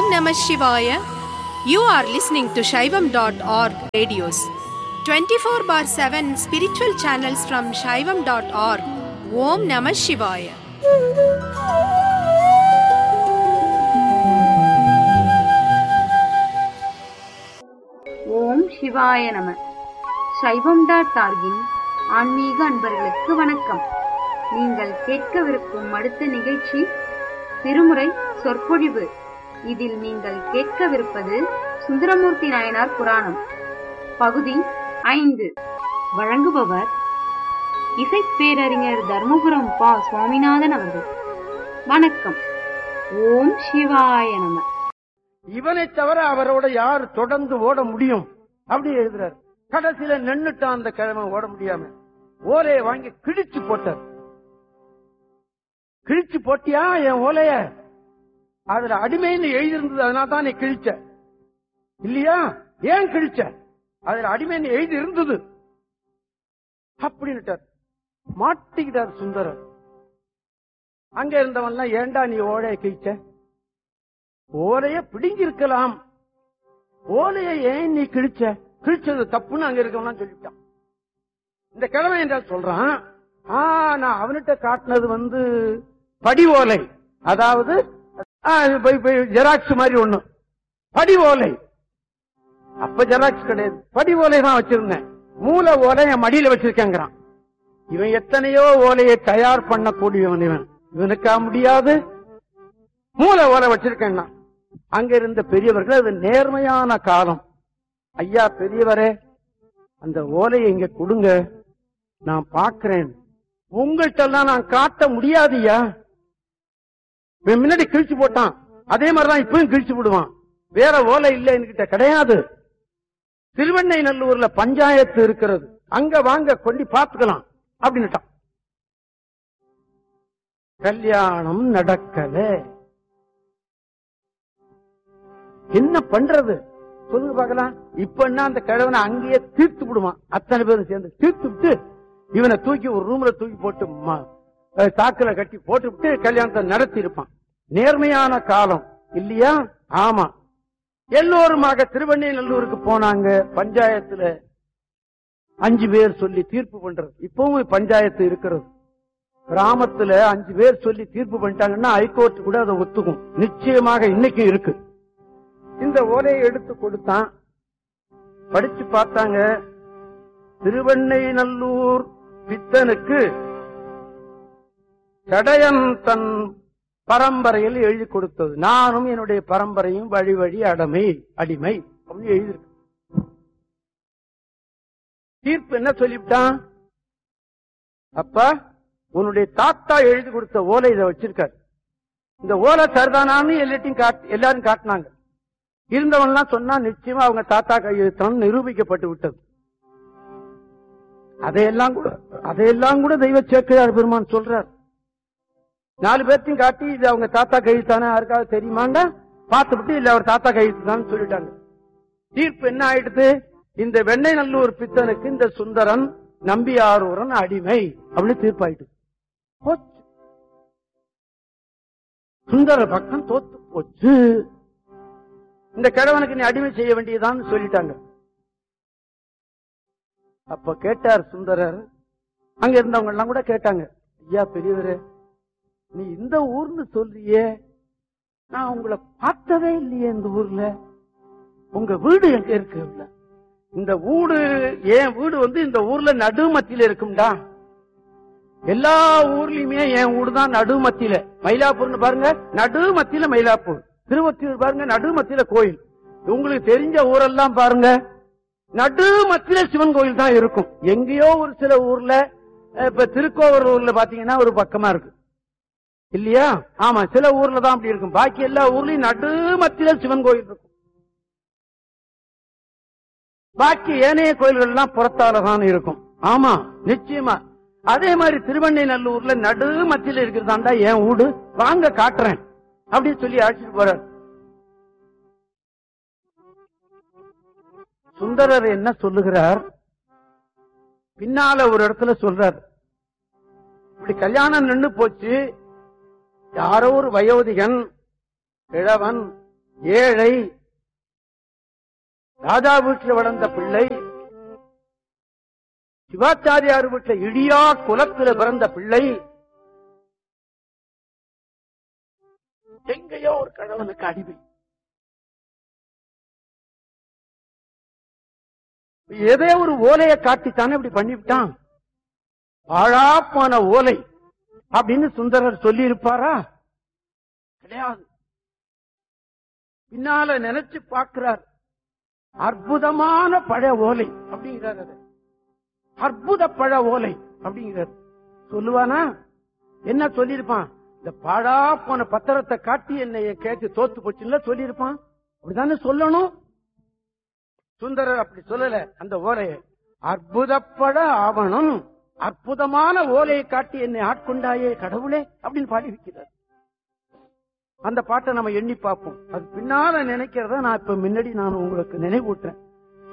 Namah Shivaya. You are listening to Shaivam.org radios. 24/7 spiritual channels from Shaivam.org. Om Namah Shivaya. ஓம் சிவாய நம. சைவம்.org-இன் ஆன்மீக அன்பர்களுக்கு வணக்கம். நீங்கள் கேட்கவிருக்கும் அடுத்த நிகழ்ச்சி திருமுறை சொற்பொழிவு. இதில் நீங்கள் கேட்கவிருப்பது சுந்தரமூர்த்தி நாயனார் புராணம் பகுதி 5. வழங்குபவர் இசைப்பேரறிஞர் தர்மபுரம் பா. சுவாமிநாதன் அவர்கள். வணக்கம். ஓம் சிவாய நம. இவனை தவிர அவரோட யார் தொடர்ந்து ஓட முடியும் அப்படி எழுதுறாரு. கடைசியில நின்னுட்டான் அந்த கிழமை, ஓட முடியாம ஓலையை வாங்கி கிழிச்சு போட்டார். கிழிச்சு போட்டியா என் ஓலைய? அதுல அடிமைன்னு எழுதியிருந்தது, அதனால தான் நீ கிழிச்ச இல்லையா? ஏன் கிழிச்ச? அதுல அடிமைன்னு எழுதி இருந்தது அப்படின்னுட்டார். மாட்டிக்கிட்டார் சுந்தரர். அங்க இருந்தவன்லாம் ஏண்டா நீ ஓலையை கிழிச்ச? ஓலைய பிடிங்கிருக்கலாம், ஓலைய ஏன் நீ கிழிச்ச? கிழிச்சது தப்புன்னு அங்க இருக்கவன் சொல்லிட்டான். இந்த கிழமை என்றால் சொல்றான், நான் அவன்கிட்ட காட்டினது படி ஓலை, அதாவது ஜெராக்ஸ் மாதிரி ஒண்ணு, படி ஓலை. அப்ப ஜெராக்ஸ் கிடையாது, படி ஓலை தான் வச்சிருந்தேன். மூல ஓலை என் மடியில வச்சிருக்கேங்கிறான். இவன் எத்தனையோ ஓலையை தயார் பண்ணக்கூடியவன். இவனுக்கா முடியாது? மூல ஓலை வச்சிருக்கேன். அங்க இருந்த பெரியவர்கள், அது நேர்மையான காலம். ஐயா பெரியவரே, அந்த ஓலையை இங்க கொடுங்க, நான் பாக்கிறேன். உங்கள்கிட்ட நான் காட்ட முடியாதுயா. முன்னாடி கிழிச்சு போட்டான், அதே மாதிரிதான் இப்பவும் கிழிச்சு விடுவான். வேற ஓலை இல்ல என்கிட்ட கிடையாது. திருவெண்ணை நல்லூர்ல பஞ்சாயத்து இருக்கிறது, அங்க வாங்க கொண்டு பாத்துக்கலாம் அப்படின்னுட்டான். கல்யாணம் நடக்கல. என்ன பண்றது சொல்லுங்க பாக்கலாம். இப்ப என்ன, அந்த கிழவனை அங்கேயே தீர்த்து விடுவான். அத்தனை பேரும் சேர்ந்து தீர்த்து விட்டு இவனை தூக்கி ஒரு ரூம்ல தூக்கி போட்டு தாக்குல கட்டி போட்டு விட்டு கல்யாணத்தை நடத்தி இருப்பான். நேர்மையான காலம் இல்லையா? ஆமா. எல்லோருமாக திருவண்ணை நல்லூருக்கு போனாங்க. பஞ்சாயத்துல 5 பேர் சொல்லி தீர்ப்பு பண்றது. இப்பவும் பஞ்சாயத்து இருக்கிறது. கிராமத்துல 5 பேர் சொல்லி தீர்ப்பு பண்ணிட்டாங்கன்னா ஹைகோர்ட் கூட அதை ஒத்துக்கும். நிச்சயமாக இன்னைக்கும் இருக்கு. இந்த ஓலையை எடுத்து கொடுத்தான். படிச்சு பார்த்தாங்க. திருவெண்ணை நல்லூர் பித்தனுக்கு சடையன் தன் பரம்பரையில் எழுதி கொடுத்தது. நானும் என்னுடைய பரம்பரையும் வழி வழி அடிமை அப்படின்னு எழுதியிருக்கு. தீர்ப்பு என்ன சொல்லிவிட்டான்? அப்ப உன்னுடைய தாத்தா எழுதி கொடுத்த ஓலை இதை வச்சிருக்காரு. இந்த ஓலை சரிதானான்னு எல்லாரும் காட்டினாங்க. இருந்தவன்லாம் சொன்னா நிச்சயமா அவங்க தாத்தா கையெழுத்தம் நிரூபிக்கப்பட்டு விட்டது. அதையெல்லாம் கூட தெய்வ சேக்கிழார் பெருமான் சொல்றார். 4 பேர்த்தையும் காட்டி இது அவங்க தாத்தா கையெழுத்தானே யாருக்காவது தெரியுமாண்டா பார்த்து விட்டு இல்ல அவர் தாத்தா கையெழுத்து தான் சொல்லிட்டாங்க. தீர்ப்பு என்ன ஆயிடுது? இந்த வெண்ணை நல்லூர் பித்தனுக்கு இந்த சுந்தரன் நம்பியாரூரன் அடிமை அப்படின்னு தீர்ப்பாயிட்டு. சுந்தர பக்கம் தோத்து போச்சு. இந்த கிழவனுக்கு நீ அடிமை செய்ய வேண்டியதான்னு சொல்லிட்டாங்க. அப்ப கேட்டார் சுந்தரர். அங்க இருந்தவங்க எல்லாம் கூட கேட்டாங்க, ஐயா பெரியவரே, நீ இந்த ஊர்னு சொல்றியே, நான் உங்களை பார்த்ததே இல்லையே இந்த ஊர்ல. உங்க வீடு எங்க இருக்கு? இந்த வீடு என் வீடு இந்த ஊர்ல நடுமத்தியில இருக்கும்டா. எல்லா ஊர்லயுமே என் வீடு தான் நடுமத்தியில. மயிலாப்பூர்னு பாருங்க, நடுமத்தியில மயிலாப்பூர். திருவொத்தியூர் பாருங்க, நடுமத்தியில கோயில். உங்களுக்கு தெரிஞ்ச ஊரெல்லாம் பாருங்க, நடுமத்தியில சிவன் கோயில் தான் இருக்கும். எங்கேயோ ஒரு சில ஊர்ல, இப்ப திருக்கோவலூர்ல பாத்தீங்கன்னா ஒரு பக்கமா இருக்கு இல்லையா? ஆமா, சில ஊர்ல தான் அப்படி இருக்கும். பாக்கி எல்லா ஊர்லயும் நடுமத்தியில சிவன் கோயில் இருக்கும். பாக்கி ஏனைய கோயில்கள் எல்லாம் புறத்தாலதான் இருக்கும். ஆமா, நிச்சயமா. அதே மாதிரி திருவெண்ணை நல்லூர்ல நடுமத்தியில இருக்கிறதாண்டா என் வீடு, வாங்க காட்டுறேன் அப்படின்னு சொல்லி அழைச்சிட்டு போறார். சுந்தரர் என்ன சொல்லுகிறார்? பின்னால ஒரு இடத்துல சொல்றார், இப்படி கல்யாணம் நின்னு போச்சு, யாரோ ஒரு வயோதிகன் கிழவன் ஏழை, ராஜா வீட்டில் வளர்ந்த பிள்ளை, சிவாச்சாரியார் வீட்டில் இடியா குலத்தில் பிறந்த பிள்ளை, எங்கேயோ ஒரு கணவனுக்கு அடிமை. ஏதோ ஒரு ஓலையை காட்டித்தானே இப்படி பண்ணிவிட்டான். பாழாப்பான ஓலை அப்படின்னு சுந்தரர் சொல்லி இருப்பாரா? கிடையாது. பின்னால நினைச்சு பார்க்கிறார். அற்புதமான பழ ஓலை அப்படிங்கிறார். அற்புத பழ ஓலை அப்படிங்கிறார். சொல்லுவானா? என்ன சொல்லியிருப்பான்? இந்த பாழா போன பத்திரத்தை காட்டி என்னைய கேட்டு தோத்து போச்சுன்னு சொல்லியிருப்பான். அப்படித்தானே சொல்லணும். சுந்தரர் அப்படி சொல்லல. அந்த ஓலையை அற்புதப்பட ஆவணம், அற்புதமான ஓலையை காட்டி என்னை ஆட்கொண்டாயே கடவுளே அப்படின்னு பாடி வைக்கிறார். அந்த பாட்டை நம்ம எண்ணி பார்ப்போம். அது பின்னால நினைக்கிறத நான் இப்ப முன்னாடி நான் உங்களுக்கு நினைவூட்டுறேன்.